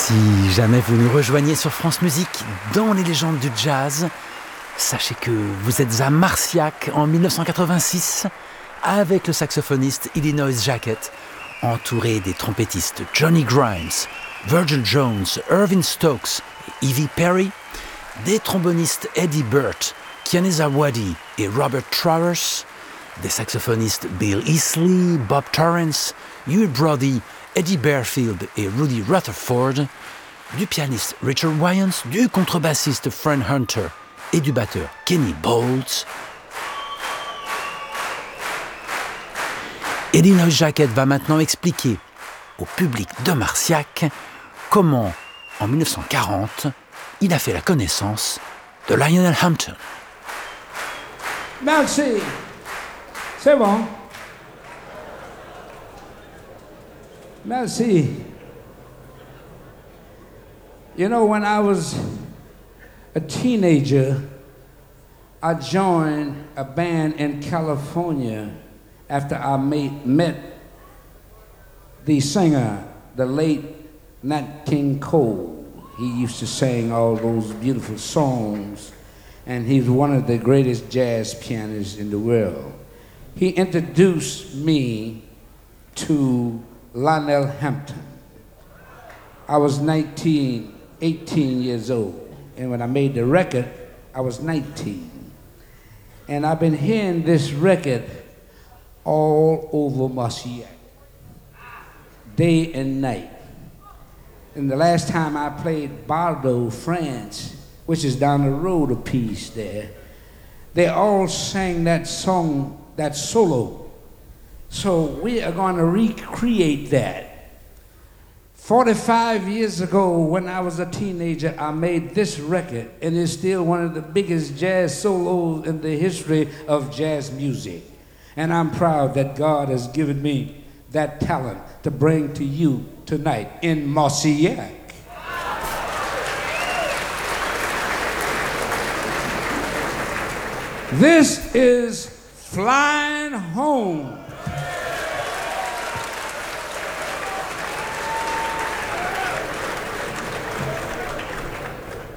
Si jamais vous nous rejoignez sur France Musique dans les légendes du jazz, sachez que vous êtes à Marciac en 1986 avec le saxophoniste Illinois Jacquet, entouré des trompettistes Johnny Grimes, Virgil Jones, Irving Stokes et Evie Perry, des trombonistes Eddie Burt, Kianeza Waddy et Robert Travers, des saxophonistes Bill Easley, Bob Torrance, Hugh Brody, Eddie Barefield et Rudy Rutherford, du pianiste Richard Wyans, du contrebassiste Fran Hunter et du batteur Kenny Bolts. Illinois Jacquet va maintenant expliquer au public de Marciac comment, en 1940, il a fait la connaissance de Lionel Hampton. Merci. C'est bon. Merci. You know, when I was a teenager, I joined a band in California after I met the singer, the late Nat King Cole. He used to sing all those beautiful songs, and he's one of the greatest jazz pianists in the world. He introduced me to Lionel Hampton. I was 18 years old, and when I made the record, I was 19. And I've been hearing this record all over Marciac, day and night. And the last time I played Bordeaux, France, which is down the road a piece there, they all sang that song, that solo. So we are going to recreate that. 45 years ago, when I was a teenager, I made this record, and it's still one of the biggest jazz solos in the history of jazz music. And I'm proud that God has given me that talent to bring to you tonight in Marciac. This is Flying Home.